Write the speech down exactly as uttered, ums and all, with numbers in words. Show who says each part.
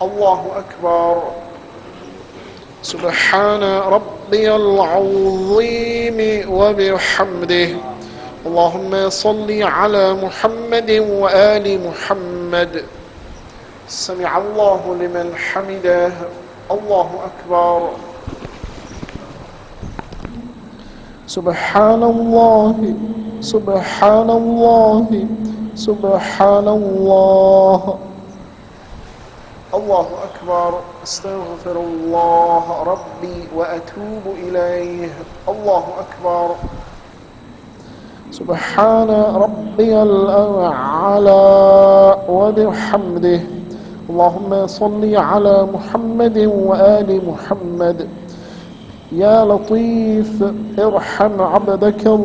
Speaker 1: الله أكبر. سبحان ربي العظيم وبحمده. اللهم صل على محمد وآل محمد. سمع الله لمن حمده. الله أكبر. سبحان الله سبحان الله سبحان الله. الله أكبر. استغفر الله ربي وأتوب إليه. الله أكبر. سبحان ربي الأعلى وبحمده. اللهم صل على محمد وآل محمد. يا لطيف ارحم عبدك